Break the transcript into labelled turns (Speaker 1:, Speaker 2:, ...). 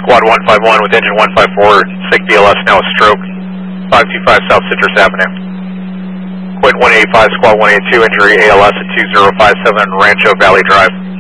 Speaker 1: Squad 151 with engine 154, SIG BLS now a stroke, 525 South Citrus Avenue. Quint 185, Squad 182, injury ALS at 2057 Rancho Valley Drive.